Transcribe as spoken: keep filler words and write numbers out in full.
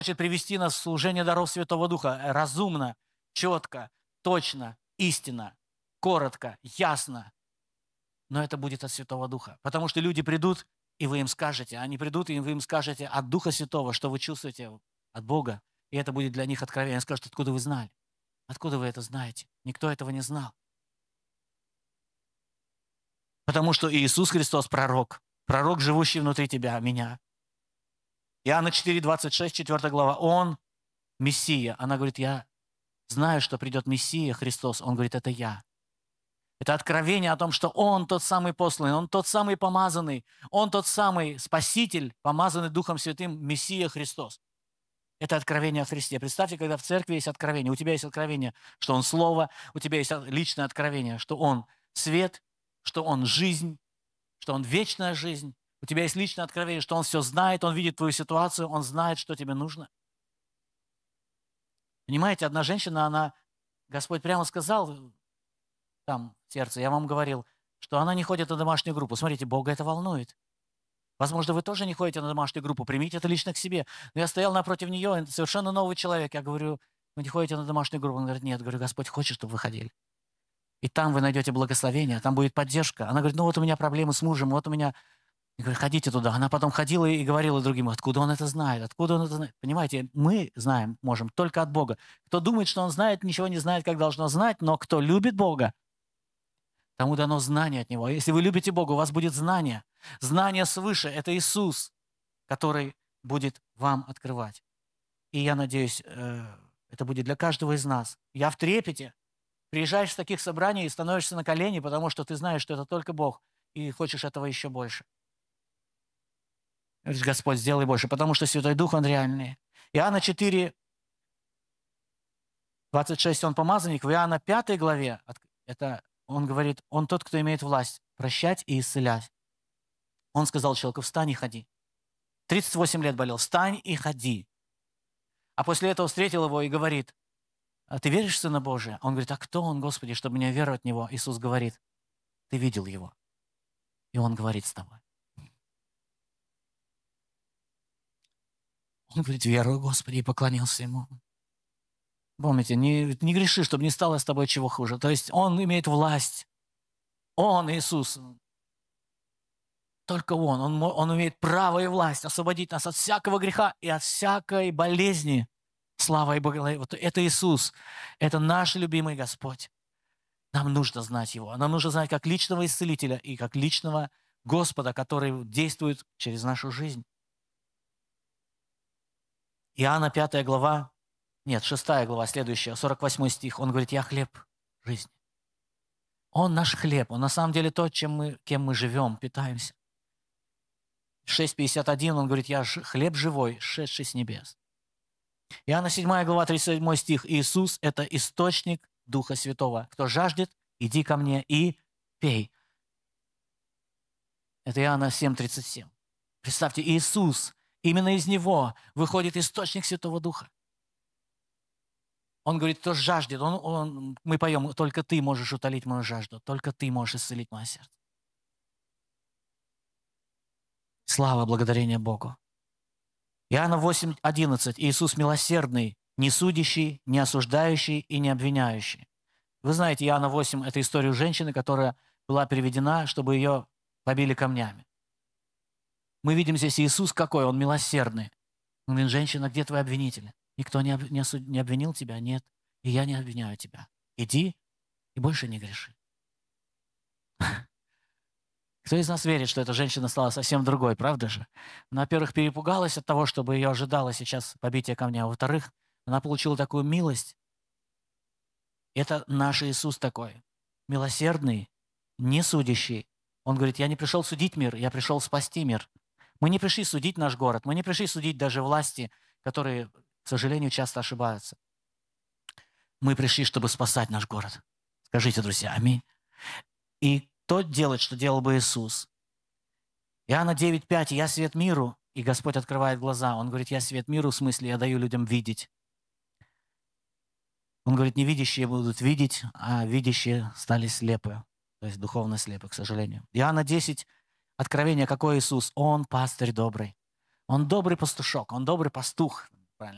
хочет привести нас в служение даров Святого Духа разумно, четко, точно, истинно, коротко, ясно. Но это будет от Святого Духа. Потому что люди придут, и вы им скажете, они придут, и вы им скажете от Духа Святого, что вы чувствуете от Бога. И это будет для них откровение. Они скажут, откуда вы знали? Откуда вы это знаете? Никто этого не знал. Потому что Иисус Христос пророк. Пророк, живущий внутри тебя, меня. Иоанна четыре, двадцать шесть, четвёртая глава. Он Мессия. Она говорит, я знаю, что придет Мессия, Христос. Он говорит, это я. Это откровение о том, что Он тот самый посланный, Он тот самый помазанный, Он тот самый Спаситель, помазанный Духом Святым, Мессия Христос. Это откровение о Христе. Представьте, когда в церкви есть откровение, у тебя есть откровение, что Он Слово, у тебя есть личное откровение, что Он свет, что Он жизнь, что Он вечная жизнь. У тебя есть личное откровение, что Он все знает, Он видит твою ситуацию, Он знает, что тебе нужно. Понимаете, одна женщина, она, Господь прямо сказал там в сердце, я вам говорил, что она не ходит на домашнюю группу. Смотрите, Бога это волнует. Возможно, вы тоже не ходите на домашнюю группу, примите это лично к себе. Но я стоял напротив нее, совершенно новый человек. Я говорю, вы не ходите на домашнюю группу? Он говорит, нет. Я говорю, Господь хочет, чтобы вы ходили. И там вы найдете благословение, там будет поддержка. Она говорит, ну вот у меня проблемы с мужем, вот у меня... Я говорю, ходите туда. Она потом ходила и говорила другим, откуда он это знает, откуда он это знает. Понимаете, мы знаем, можем только от Бога. Кто думает, что он знает, ничего не знает, как должно знать, но кто любит Бога, тому дано знание от Него. Если вы любите Бога, у вас будет знание. Знание свыше – это Иисус, который будет вам открывать. И я надеюсь, это будет для каждого из нас. Я в трепете. Приезжаешь с таких собраний и становишься на колени, потому что ты знаешь, что это только Бог, и хочешь этого еще больше. Говоришь, Господь, сделай больше, потому что Святой Дух, Он реальный. Иоанна четыре, двадцать шесть, Он помазанник. В Иоанна пятой главе, это Он говорит, Он тот, кто имеет власть прощать и исцелять. Он сказал человеку, встань и ходи. тридцать восемь лет болел, встань и ходи. А после этого встретил его и говорит, а ты веришь в Сына Божия? Он говорит, а кто Он, Господи, чтобы мне веровать в Него? Иисус говорит, ты видел Его. И Он говорит с тобой. Он говорит, верую, Господи, и поклонился Ему. Помните, не, не греши, чтобы не стало с тобой чего хуже. То есть Он имеет власть. Он, Иисус, только Он. Он, он имеет право и власть освободить нас от всякого греха и от всякой болезни. Слава и благословение. Вот это Иисус. Это наш любимый Господь. Нам нужно знать Его. Нам нужно знать как личного исцелителя и как личного Господа, который действует через нашу жизнь. Иоанна пятая глава, нет, шестая глава, следующая, сорок восьмой стих. Он говорит, я хлеб жизни. Он наш хлеб. Он на самом деле то, чем мы, кем мы живем, питаемся. шесть пятьдесят один, он говорит, я хлеб живой, шедший с небес. Иоанна седьмая глава, тридцать седьмой стих. Иисус – это источник Духа Святого. Кто жаждет, иди ко мне и пей. Это Иоанна семь тридцать семь. Представьте, Иисус, именно из Него выходит источник Святого Духа. Он говорит, кто жаждет, он, он, мы поем, только Ты можешь утолить мою жажду, только Ты можешь исцелить мое сердце. Слава, благодарение Богу. Иоанна восемь одиннадцать. Иисус милосердный, не судящий, не осуждающий и не обвиняющий. Вы знаете, Иоанна восемь – это история женщины, которая была переведена, чтобы ее побили камнями. Мы видим здесь Иисус какой, Он милосердный. Он говорит, женщина, где твои обвинители? Никто не, об, не, осуд, не обвинил тебя? Нет. И я не обвиняю тебя. Иди и больше не греши. Кто из нас верит, что эта женщина стала совсем другой, правда же? Она, во-первых, перепугалась от того, чтобы ее ожидало сейчас побитие камня. А во-вторых, она получила такую милость. Это наш Иисус такой. Милосердный, не судящий. Он говорит, я не пришел судить мир, я пришел спасти мир. Мы не пришли судить наш город, мы не пришли судить даже власти, которые, к сожалению, часто ошибаются. Мы пришли, чтобы спасать наш город. Скажите, друзья, аминь. И то делать, что делал бы Иисус. Иоанна девять пять, я свет миру, и Господь открывает глаза. Он говорит, я свет миру, в смысле, я даю людям видеть. Он говорит, невидящие будут видеть, а видящие стали слепы. То есть духовно слепы, к сожалению. Иоанна десять, откровение, какой Иисус? Он пастырь добрый. Он добрый пастушок, он добрый пастух.